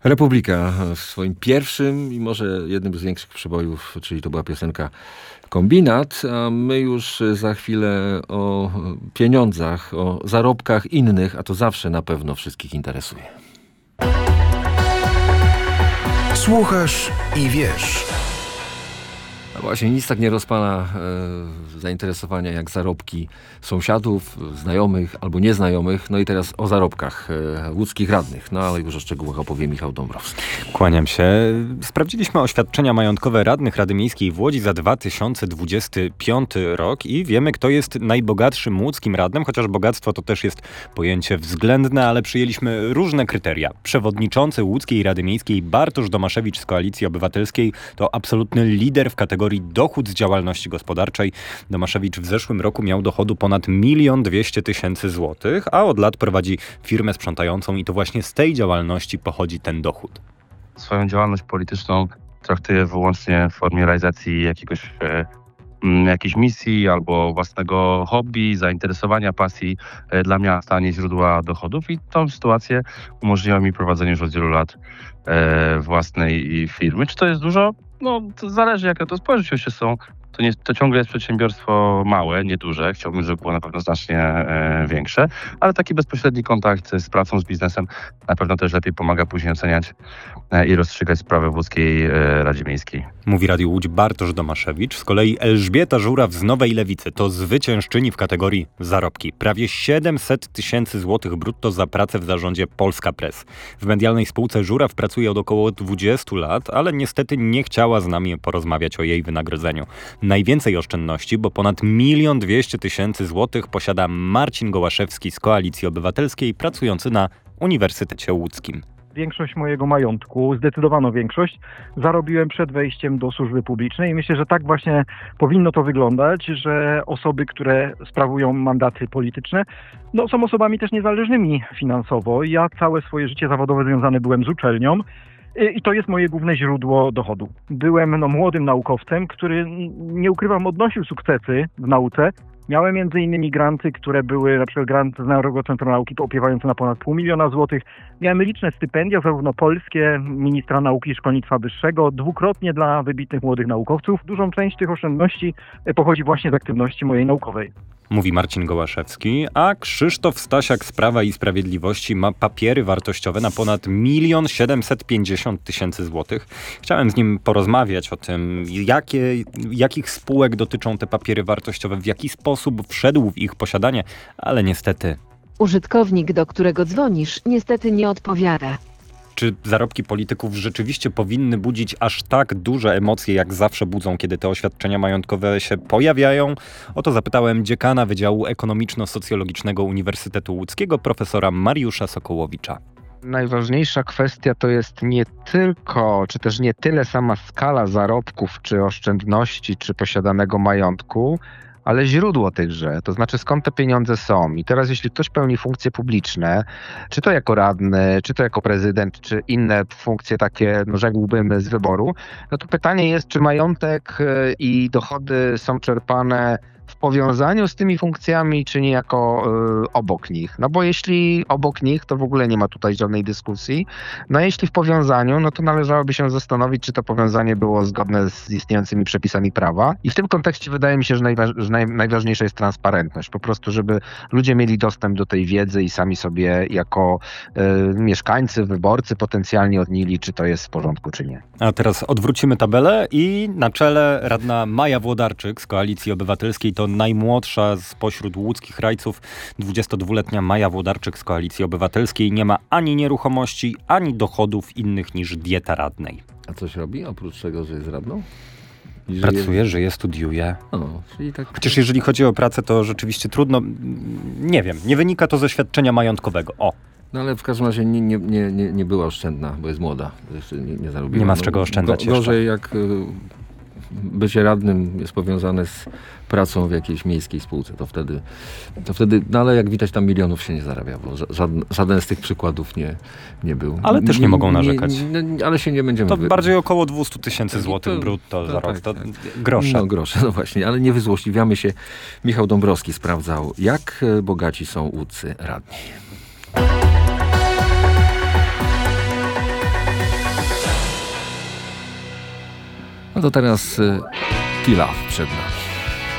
Republika w swoim pierwszym i może jednym z większych przebojów, czyli to była piosenka Kombinat, a my już za chwilę o pieniądzach, o zarobkach innych, a to zawsze na pewno wszystkich interesuje. Słuchasz i wiesz. A właśnie nic tak nie rozpala zainteresowania jak zarobki sąsiadów, znajomych albo nieznajomych. No i teraz o zarobkach łódzkich radnych. No ale już o szczegółach opowie Michał Dąbrowski. Kłaniam się. Sprawdziliśmy oświadczenia majątkowe radnych Rady Miejskiej w Łodzi za 2025 rok i wiemy, kto jest najbogatszym łódzkim radnym, chociaż bogactwo to też jest pojęcie względne, ale przyjęliśmy różne kryteria. Przewodniczący Łódzkiej Rady Miejskiej Bartosz Domaszewicz z Koalicji Obywatelskiej to absolutny lider w kategorii dochód z działalności gospodarczej. Domaszewicz w zeszłym roku miał dochodu ponad 1 200 000 złotych, a od lat prowadzi firmę sprzątającą i to właśnie z tej działalności pochodzi ten dochód. Swoją działalność polityczną traktuję wyłącznie w formie realizacji jakiejś misji albo własnego hobby, zainteresowania, pasji dla miasta, a nie źródła dochodów i tą sytuację umożliwia mi prowadzenie już od wielu lat własnej firmy. Czy to jest dużo? No, to zależy, jak na to spojrzeć. Oczywiście to ciągle jest przedsiębiorstwo małe, nieduże. Chciałbym, żeby było na pewno znacznie większe, ale taki bezpośredni kontakt z pracą, z biznesem na pewno też lepiej pomaga później oceniać i rozstrzygać sprawy w Łódzkiej Radzie Miejskiej. Mówi Radiu Łódź Bartosz Domaszewicz. Z kolei Elżbieta Żuraw z Nowej Lewicy to zwyciężczyni w kategorii zarobki. Prawie 700 000 złotych brutto za pracę w zarządzie Polska Press. W medialnej spółce Żuraw pracuje od około 20 lat, ale niestety nie chciała z nami porozmawiać o jej wynagrodzeniu. Najwięcej oszczędności, bo ponad 1 200 000 złotych posiada Marcin Gołaszewski z Koalicji Obywatelskiej, pracujący na Uniwersytecie Łódzkim. Większość mojego majątku, zdecydowaną większość, zarobiłem przed wejściem do służby publicznej i myślę, że tak właśnie powinno to wyglądać, że osoby, które sprawują mandaty polityczne, są osobami też niezależnymi finansowo. Ja całe swoje życie zawodowe związany byłem z uczelnią i to jest moje główne źródło dochodu. Byłem młodym naukowcem, który, nie ukrywam, odnosił sukcesy w nauce. Miałem między innymi granty, które były, na przykład grant z Narodowego Centrum Nauki opiewający na ponad 500 000 złotych. Miałem liczne stypendia, zarówno polskie, ministra nauki i szkolnictwa wyższego, dwukrotnie dla wybitnych młodych naukowców. Dużą część tych oszczędności pochodzi właśnie z aktywności mojej naukowej. Mówi Marcin Gołaszewski, a Krzysztof Stasiak z Prawa i Sprawiedliwości ma papiery wartościowe na ponad 1 750 000 złotych. Chciałem z nim porozmawiać o tym, jakich spółek dotyczą te papiery wartościowe, w jaki sposób wszedł w ich posiadanie, ale niestety... Użytkownik, do którego dzwonisz, niestety nie odpowiada. Czy zarobki polityków rzeczywiście powinny budzić aż tak duże emocje, jak zawsze budzą, kiedy te oświadczenia majątkowe się pojawiają? O to zapytałem dziekana Wydziału Ekonomiczno-Socjologicznego Uniwersytetu Łódzkiego, profesora Mariusza Sokołowicza. Najważniejsza kwestia to jest nie tylko, czy też nie tyle sama skala zarobków, czy oszczędności, czy posiadanego majątku, ale źródło tychże, to znaczy skąd te pieniądze są. I teraz jeśli ktoś pełni funkcje publiczne, czy to jako radny, czy to jako prezydent, czy inne funkcje takie, rzekłbym, z wyboru, no to pytanie jest, czy majątek i dochody są czerpane w powiązaniu z tymi funkcjami, czy niejako obok nich. No bo jeśli obok nich, to w ogóle nie ma tutaj żadnej dyskusji. No a jeśli w powiązaniu, no to należałoby się zastanowić, czy to powiązanie było zgodne z istniejącymi przepisami prawa. I w tym kontekście wydaje mi się, że najważniejsza jest transparentność. Po prostu, żeby ludzie mieli dostęp do tej wiedzy i sami sobie jako mieszkańcy, wyborcy potencjalnie ocenili, czy to jest w porządku, czy nie. A teraz odwrócimy tabelę i na czele radna Maja Włodarczyk z Koalicji Obywatelskiej, to najmłodsza spośród łódzkich rajców. 22-letnia Maja Włodarczyk z Koalicji Obywatelskiej nie ma ani nieruchomości, ani dochodów innych niż dieta radnej. A coś robi oprócz tego, że jest radną? Pracuje, żyje, studiuje. Czyli tak... Chociaż jeżeli chodzi o pracę, to rzeczywiście trudno, nie wiem, nie wynika to ze świadczenia majątkowego. No ale w każdym razie nie była oszczędna, bo jest młoda. Jeszcze nie zarobiła. Nie ma z czego oszczędzać gorzej jak bycie radnym jest powiązane z pracą w jakiejś miejskiej spółce, to wtedy, no ale jak widać, tam milionów się nie zarabia, bo żaden z tych przykładów nie był. Ale też nie mogą narzekać. Ale się nie będziemy... To bardziej około 200 000 złotych brutto za rok. To grosze. No grosze, no właśnie, ale nie wyzłośliwiamy się. Michał Dąbrowski sprawdzał, jak bogaci są łódzcy radni. No to teraz Tilaf przed nami.